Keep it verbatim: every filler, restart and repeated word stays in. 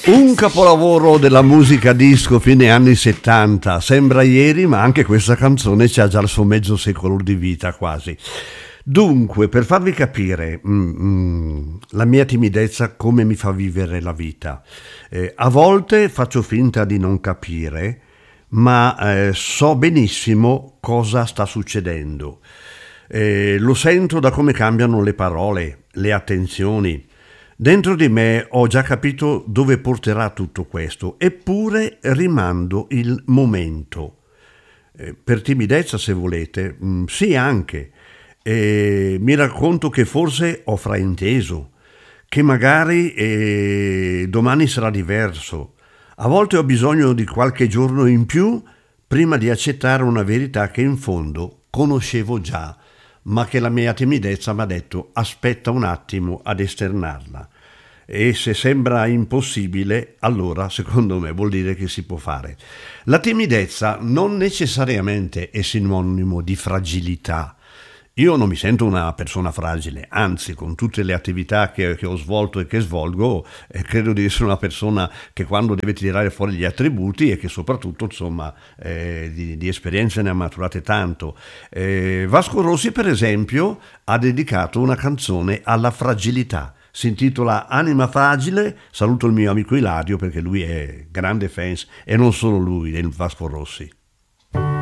Un capolavoro della musica disco fine anni settanta, sembra ieri, ma anche questa canzone c'ha già il suo mezzo secolo di vita quasi. Dunque, per farvi capire mm, mm, la mia timidezza come mi fa vivere la vita, eh, a volte faccio finta di non capire, ma eh, so benissimo cosa sta succedendo. Eh, lo sento da come cambiano le parole, le attenzioni. Dentro di me ho già capito dove porterà tutto questo, eppure rimando il momento. Eh, per timidezza, se volete, mm, sì anche. E mi racconto che forse ho frainteso, che magari eh, domani sarà diverso. A volte ho bisogno di qualche giorno in più prima di accettare una verità che in fondo conoscevo già, ma che la mia timidezza mi ha detto aspetta un attimo ad esternarla. E se sembra impossibile, allora secondo me vuol dire che si può fare. La timidezza non necessariamente è sinonimo di fragilità. Io non mi sento una persona fragile, anzi, con tutte le attività che, che ho svolto e che svolgo, eh, credo di essere una persona che quando deve tirare fuori gli attributi e che soprattutto, insomma, eh, di, di esperienze ne ha maturate tanto. Eh, Vasco Rossi, per esempio, ha dedicato una canzone alla fragilità. Si intitola Anima Fragile. Saluto il mio amico Ilario perché lui è grande fan e non solo lui, del Vasco Rossi.